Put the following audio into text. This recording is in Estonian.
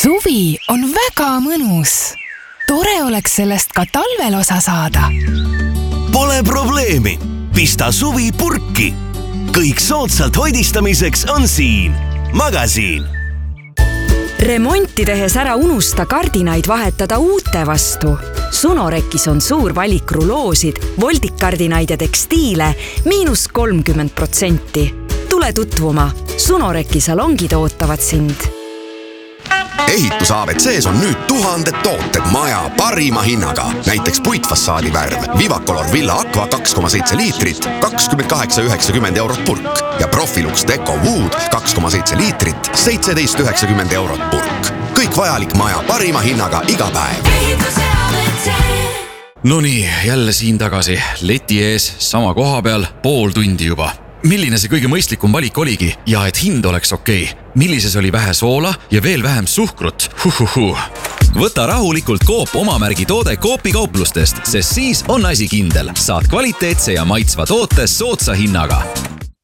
Suvi on väga mõnus. Tore oleks sellest ka talvel osa saada. Pole probleemi. Pista suvi purki. Kõik soodsalt hoidistamiseks on siin. Magasiin. Remonti tehes ära unusta kardinaid vahetada uute vastu. Sunorekis on suur valik ruloosid, voldikkardinaid ja tekstiile –30%. Tule tutvuma. Sunoreki salongid ootavad sind. Ehitus ABCs on nüüd 1000 tooted maja parima hinnaga. Näiteks puitfassaadi värv Vivacolor Villa Aqua 2,7 liitrit, 28,90 eurot purk ja Profilux Deco Wood 2,7 liitrit, 17,90 eurot purk. Kõik vajalik maja parima hinnaga iga päev. Nonii, jälle siin tagasi. Leti ees, sama koha peal, pool tundi juba. Milline see kõige mõistlikum valik oligi ja et hind oleks okei? Millises oli vähe soola ja veel vähem suhkrut? Võta rahulikult Coop omamärgi toode Coopi kauplustest, sest siis on asi kindel. Saad kvaliteetse ja maitsva toote soodsa hinnaga.